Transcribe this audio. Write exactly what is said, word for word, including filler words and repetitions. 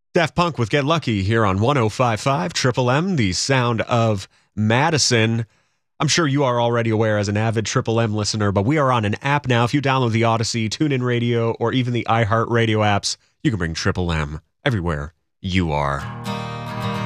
Daft Punk with Get Lucky here on one oh five point five Triple M, the sound of Madison. I'm sure you are already aware as an avid Triple M listener, but we are on an app now. If you download the Odyssey, TuneIn Radio, or even the iHeartRadio apps, you can bring Triple M everywhere you are.